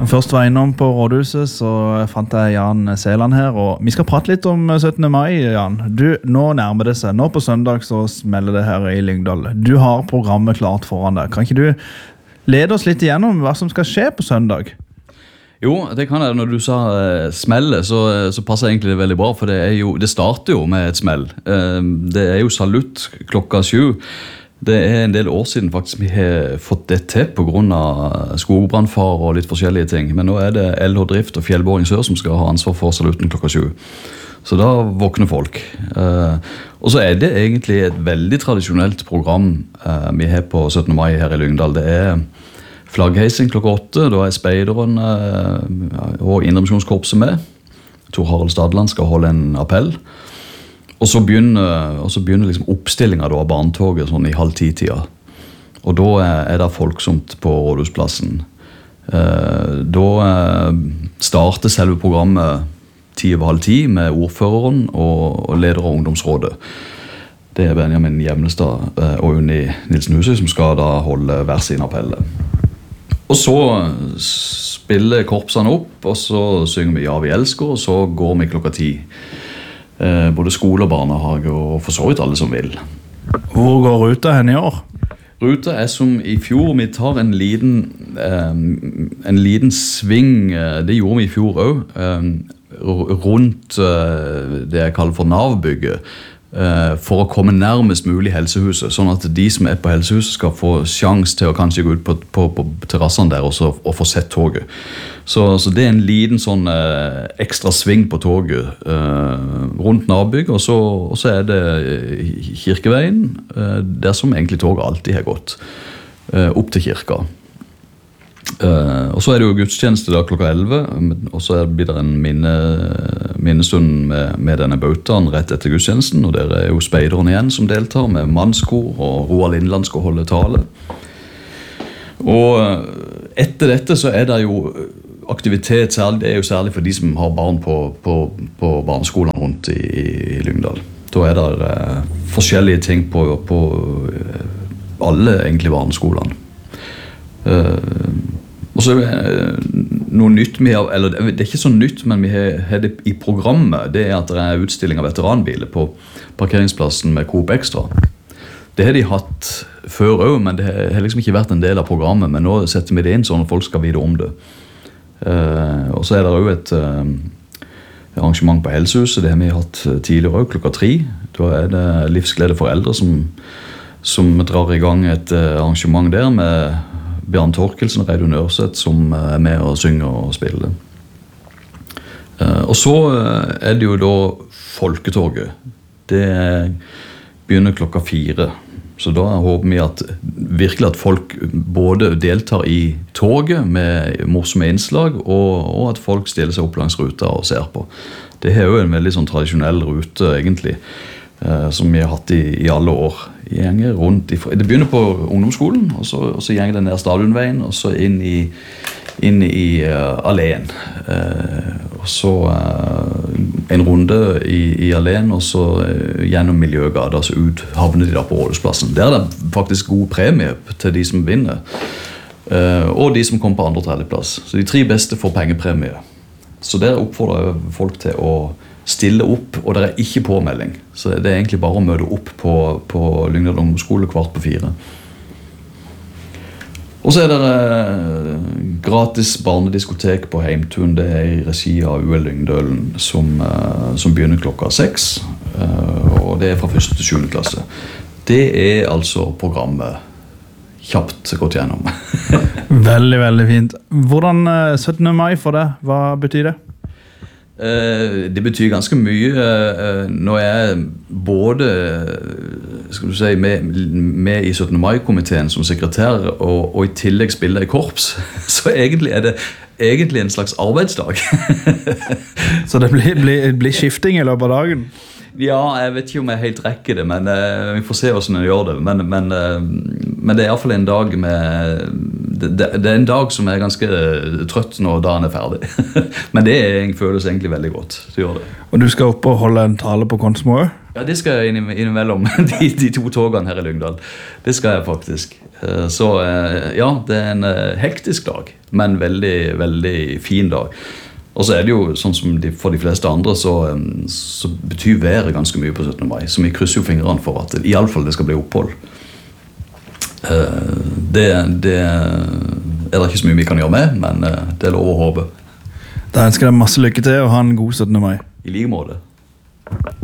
Når først var innom på rådhuset, så fant jeg Jan Seland her, og vi skal prate litt om 17. mai, Jan. Nå nærmer det seg. Nå på søndag så smeller det her i Lyngdal. Du har programmet klart foran deg. Kan ikke du lede oss litt igjennom hva som skal skje på søndag? Jo, det kan jeg. Når du sa smelle, så passer egentlig det veldig bra, for det starter jo med et smell. Det jo salutt klokka 7. Det en del år siden faktisk vi har fått det til på grunn av skogbrannfare og litt forskjellige ting. Men nå det LH Drift og Fjellboring Sør som skal ha ansvar for salutten klokka 7. Så da våkner folk. Og så det egentlig et veldig tradisjonelt program vi har på 17. mai her i Lyngdal. Det flaggheising klokka 8. Da speideren og Indremisjonskorpset med. Tor Harald Stadland skal holde en appell. Og så begynner liksom oppstillingen av barnetoget sånn i 9:30-tida. Og da det folksomt på Rådhusplassen. Da starter selve programmet 10:30 med ordføreren og leder av ungdomsrådet. Det Benjamin Hjemlestad og Unni Nilsen Husøy som skal da holde hver sin appelle. Og så spiller korpsene opp, og så synger vi Ja, vi elsker, og så går vi klokka 10. Både skole og barnehage og for så vidt alle som vil. Hvor går ruta hen i år? Ruta som i fjor. Vi tar en liten sving, det gjorde vi i fjor også, rundt det jeg kaller for Nav-bygget, for å komme nærmest mulig helsehuset, sånn at de som på helsehuset skal få sjans til å kanskje gå ut på terrassen der og få sett toget. Så det en liten sånn ekstra sving på toget rundt Navbygg, og så det Kirkeveien, der som egentlig toget alltid har gått, opp til kirka. Og så det jo gudstjeneste da klokka 11, og så blir det en minnestund med denne bautaen rett etter gudstjenesten, og der jo speideren igjen som deltar med mannskor, og Roald Lindland skal holde tale. Og etter dette så det jo aktivitet, det jo særlig for de som har barn på barneskolen rundt i Lyngdal. Da det forskjellige ting på alle egentlig barneskolene. Og så noe nytt eller det ikke så nytt, men vi har det i programmet, det at det utstilling av veteranbiler på parkeringsplassen med Coop Extra. Det har de hatt før også, men det har liksom ikke vært en del av programmet, men nå setter vi det inn sånn at folk skal vite om det. Og så det også et arrangement på Helsehuset, det har vi hatt tidligere også, klokka 3. Da det Livsglede for eldre som drar i gang et arrangement der med Bjørn Torkelsen og Reidun Ørseth som med og synger og spiller. Og så det jo da folketoget. Det begynner klokka 4. Så da håper vi virkelig at folk både deltar i toget med morsomme innslag, og at folk stiller seg opp langs ruta og ser på. Det jo en veldig sånn tradisjonell rute egentlig, som vi har hatt i alle år. Det begynner på ungdomsskolen, og så gjenger det ned Stadionveien, og så inn i alléen. Og så en runde i alléen, og så gjennom Miljøgata, så ut havner de da på Rådhusplassen. Der det faktisk god premie til de som vinner, og de som kommer på andre- og tredjeplass. Så de 3 beste får pengepremie. Så der oppfordrer jeg folk til å stille opp, og det ikke påmelding. Så det egentlig bare å møte opp på Lyngdal ungdomsskole 3:15. Og så det gratis barnediskotek på Heimtun. Det i regi av UL Lyngdølen som begynner klokka 6, og det fra 1. til 7. klasse. Det altså programmet kjapt gått gjennom. Veldig, veldig fint. Hvordan 17. mai for deg? Hva betyr det? Det betyr ganske mye. Når jeg både skal du si, med i 17. mai-komiteen som sekretær og i tillegg spiller i korps, så egentlig det egentlig en slags arbeidsdag. Så det blir skifting i løpet av dagen? Ja, jeg vet ikke om jeg helt rekker det, men vi får se hvordan jeg gjør det. Men det I hvert fall en dag med... Det en dag som ganske trøtt når dagen ferdig. Men det føles egentlig veldig godt. Det gjør det. Og du skal opp og holde en tale på Konsmo? Ja, det skal jeg innimellom de 2 togene her i Lyngdal. Det skal jeg faktisk. Så ja, det en hektisk dag, men veldig, veldig fin dag. Og så det jo, sånn som for de fleste andre, så betyr været ganske mye på 17. mai. Så vi krysser jo fingrene for at i alle fall det skal bli opphold. Det det ikke så mye vi kan gjøre med, men det lov å håpe. Da ønsker jeg masse lykke til og ha en god 17. mai. I like måte.